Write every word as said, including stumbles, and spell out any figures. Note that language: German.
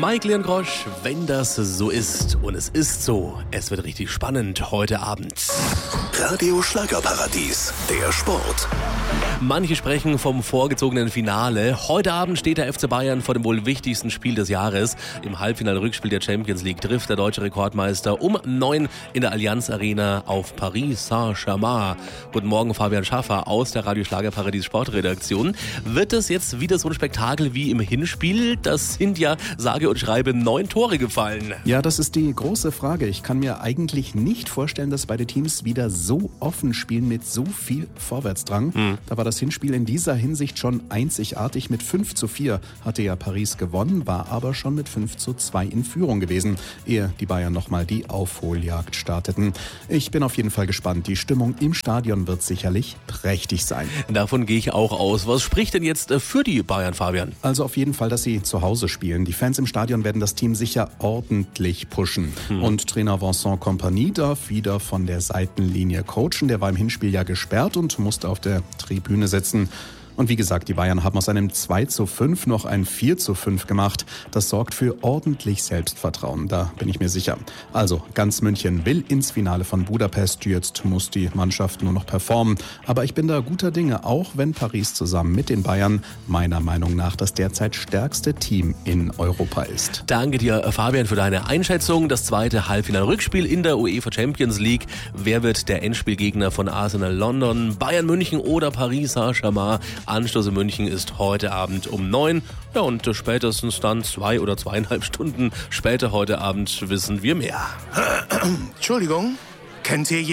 Mike Leon Grosch, wenn das so ist. Und es ist so. Es wird richtig spannend heute Abend. Radio Schlagerparadies, der Sport. Manche sprechen vom vorgezogenen Finale. Heute Abend steht der F C Bayern vor dem wohl wichtigsten Spiel des Jahres. Im Halbfinal-Rückspiel der Champions League trifft der deutsche Rekordmeister um neun in der Allianz Arena auf Paris Saint-Germain. Guten Morgen, Fabian Schaffer aus der Radio Schlagerparadies Sportredaktion. Wird es jetzt wieder so ein Spektakel wie im Hinspiel? Das sind ja, sage und schreibe, neun Tore gefallen. Ja, das ist die große Frage. Ich kann mir eigentlich nicht vorstellen, dass beide Teams wieder so offen spielen mit so viel Vorwärtsdrang. Hm. Da war das Hinspiel in dieser Hinsicht schon einzigartig. Mit fünf zu vier hatte ja Paris gewonnen, war aber schon mit fünf zu zwei in Führung gewesen, ehe die Bayern nochmal die Aufholjagd starteten. Ich bin auf jeden Fall gespannt. Die Stimmung im Stadion wird sicherlich prächtig sein. Davon gehe ich auch aus. Was spricht denn jetzt für die Bayern, Fabian? Also auf jeden Fall, dass sie zu Hause spielen. Die Fans im Stadion werden das Team sicher ordentlich pushen. Hm. Und Trainer Vincent Kompany darf wieder von der Seitenlinie coachen. Der war im Hinspiel ja gesperrt und musste auf der Tribüne sitzen. Und wie gesagt, die Bayern haben aus einem zwei zu fünf noch ein vier zu fünf gemacht. Das sorgt für ordentlich Selbstvertrauen, da bin ich mir sicher. Also, ganz München will ins Finale von Budapest. Jetzt muss die Mannschaft nur noch performen. Aber ich bin da guter Dinge, auch wenn Paris zusammen mit den Bayern meiner Meinung nach das derzeit stärkste Team in Europa ist. Danke dir, Fabian, für deine Einschätzung. Das zweite Halbfinal-Rückspiel in der UEFA Champions League. Wer wird der Endspielgegner von Arsenal London, Bayern München oder Paris Saint-Germain? Anstoß in München ist heute Abend um neun. Ja, und spätestens dann zwei oder zweieinhalb Stunden später heute Abend wissen wir mehr. Entschuldigung, kennt ihr